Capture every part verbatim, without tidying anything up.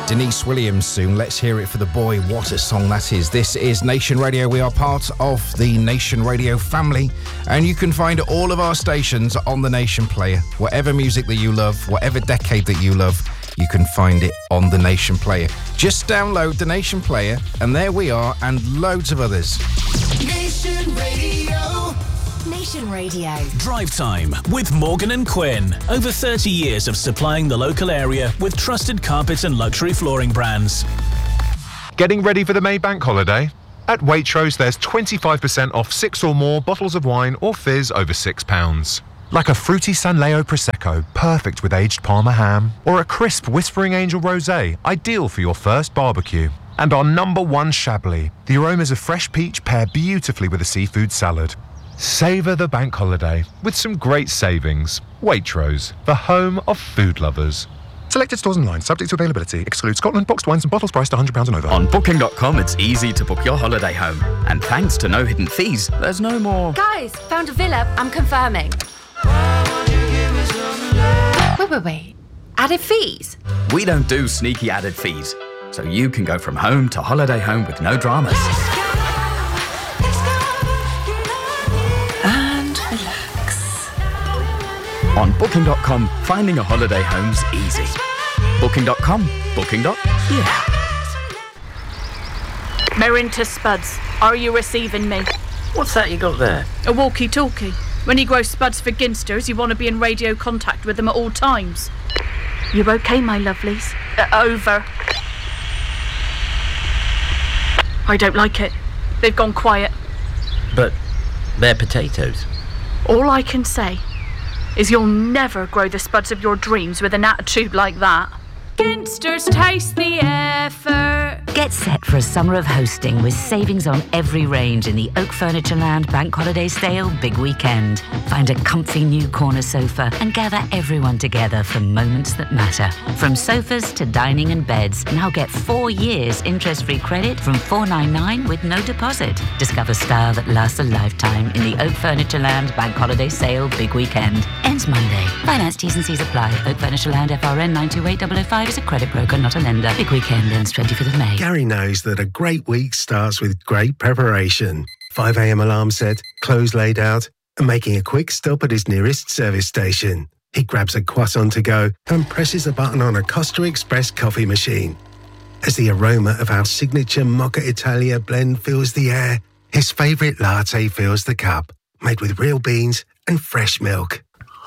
Denise Williams soon. Let's hear it for the boy. What a song that is. This is Nation Radio. We are part of the Nation Radio family, and you can find all of our stations on the Nation Player. Whatever music that you love, whatever decade that you love, you can find it on the Nation Player. Just download the Nation Player, and there we are, and loads of others. Nation Radio. Nation Radio. Drive Time with Morgan and Quinn. Over thirty years of supplying the local area with trusted carpet and luxury flooring brands. Getting ready for the May Bank holiday? At Waitrose, there's twenty-five percent off six or more bottles of wine or fizz over six pounds. Like a fruity San Leo Prosecco, perfect with aged Parma ham, or a crisp Whispering Angel Rosé, ideal for your first barbecue. And our number one Chablis. The aromas of fresh peach pair beautifully with a seafood salad. Savour the bank holiday with some great savings. Waitrose, the home of food lovers. Selected stores online, subject to availability. Excludes Scotland, boxed wines and bottles priced one hundred pounds and over. On Booking dot com, it's easy to book your holiday home. And thanks to no hidden fees, there's no more... Guys, found a villa. I'm confirming. Wait, wait, wait. Added fees? We don't do sneaky added fees. So you can go from home to holiday home with no dramas. And relax. On Booking dot com, finding a holiday home's easy. Booking dot com. Booking. Yeah. Merinta Spuds, are you receiving me? What's that you got there? A walkie-talkie. When you grow spuds for ginsters, you want to be in radio contact with them at all times. You okay, my lovelies? Uh, over. I don't like it. They've gone quiet. But they're potatoes. All I can say is you'll never grow the spuds of your dreams with an attitude like that. Ginsters, taste the effort. Get set for a summer of hosting with savings on every range in the Oak Furniture Land Bank Holiday Sale Big Weekend. Find a comfy new corner sofa and gather everyone together for moments that matter. From sofas to dining and beds, now get four years interest-free credit from four ninety-nine with no deposit. Discover style that lasts a lifetime in the Oak Furniture Land Bank Holiday Sale Big Weekend. Ends Monday. Finance T's and C's apply. Oak Furniture Land F R N nine two eight five five is a credit broker, not a lender. Big Weekend ends twenty-fifth of May. Gary knows that a great week starts with great preparation. five a.m. alarm set, clothes laid out, and making a quick stop at his nearest service station. He grabs a croissant to go and presses a button on a Costa Express coffee machine. As the aroma of our signature Mocha Italia blend fills the air, his favourite latte fills the cup, made with real beans and fresh milk.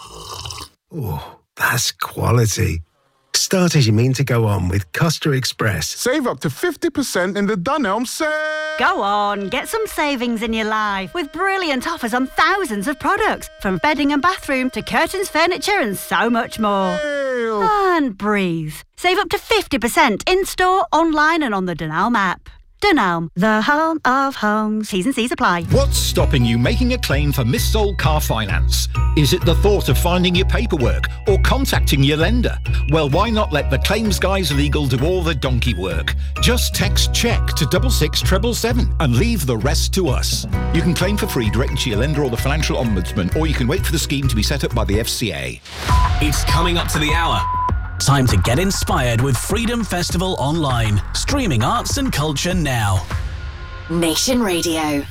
Oh, that's quality. Start as you mean to go on with Costa Express. Save up to fifty percent in the Dunelm sale. Go on, get some savings in your life with brilliant offers on thousands of products, from bedding and bathroom to curtains, furniture and so much more. Ew. And breathe. Save up to fifty percent in-store, online and on the Dunelm app. Dunelm, the home of homes. T's and C's apply. What's stopping you making a claim for missold car finance? Is it the thought of finding your paperwork or contacting your lender? Well, why not let the Claims Guys Legal do all the donkey work? Just text CHECK to double six treble seven and leave the rest to us. You can claim for free direct to your lender or the Financial Ombudsman, or you can wait for the scheme to be set up by the F C A. It's coming up to the hour. Time to get inspired with Freedom Festival Online. Streaming arts and culture now. Nation Radio.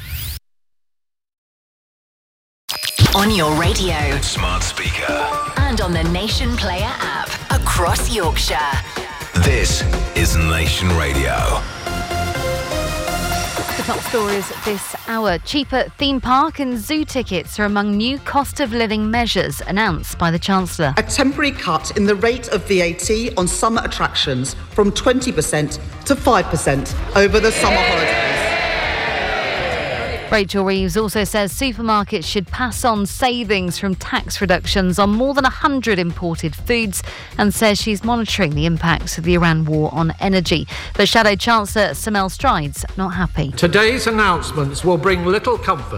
On your radio. Smart speaker. And on the Nation Player app. Across Yorkshire. This is Nation Radio. The top stories this hour. Cheaper theme park and zoo tickets are among new cost of living measures announced by the Chancellor. A temporary cut in the rate of V A T on summer attractions from twenty percent to five percent over the summer holidays. Rachel Reeves also says supermarkets should pass on savings from tax reductions on more than one hundred imported foods, and says she's monitoring the impacts of the Iran war on energy. But Shadow Chancellor Samel Stride's not happy. Today's announcements will bring little comfort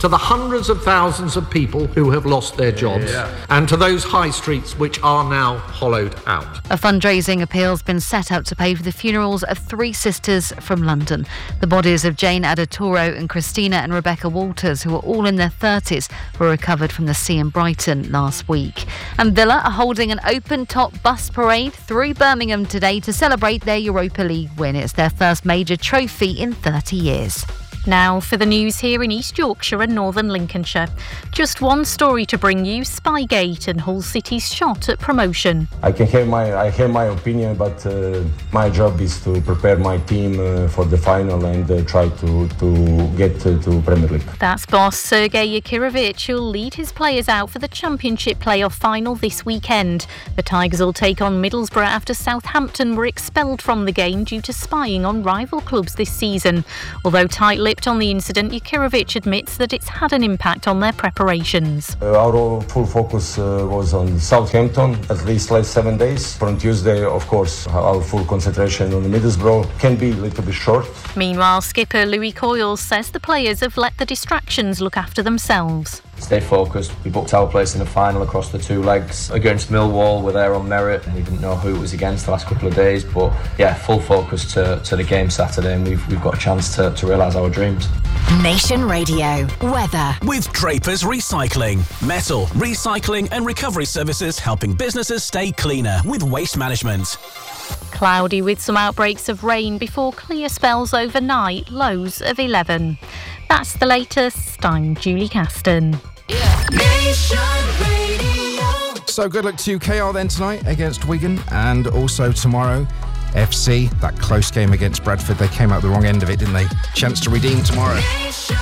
to the hundreds of thousands of people who have lost their jobs, yeah. and to those high streets which are now hollowed out. A fundraising appeal's been set up to pay for the funerals of three sisters from London. The bodies of Jane Adatoro and Christina and Rebecca Walters, who were all in their thirties, were recovered from the sea in Brighton last week. And Villa are holding an open-top bus parade through Birmingham today to celebrate their Europa League win. It's their first major trophy in thirty years. Now for the news here in East Yorkshire and Northern Lincolnshire. Just one story to bring you: Spygate and Hull City's shot at promotion. I can have my I have my opinion, but uh, my job is to prepare my team uh, for the final and uh, try to to get to, to Premier League. That's boss Sergei Yakirovich, who'll lead his players out for the Championship playoff final this weekend. The Tigers will take on Middlesbrough after Southampton were expelled from the game due to spying on rival clubs this season. Although tight-lipped on the incident, Yakirovich admits that it's had an impact on their preparations. Uh, our full focus uh, was on Southampton, at least last seven days. From Tuesday, of course, our full concentration on Middlesbrough can be a little bit short. Meanwhile, skipper Louis Coyle says the players have let the distractions look after themselves. Stay focused. We booked our place in the final across the two legs against Millwall. We're there on merit, and we didn't know who it was against the last couple of days. But yeah, full focus to, to the game Saturday, and we've we've got a chance to, to realise our dreams. Nation Radio weather with Drapers Recycling, metal recycling and recovery services, helping businesses stay cleaner with waste management. Cloudy with some outbreaks of rain before clear spells overnight, lows of eleven. That's the latest. I'm Julie Caston. Nation Radio. So good luck to K R then tonight against Wigan, and also tomorrow F C, that close game against Bradford. They came out the wrong end of it, didn't they? Chance to redeem tomorrow.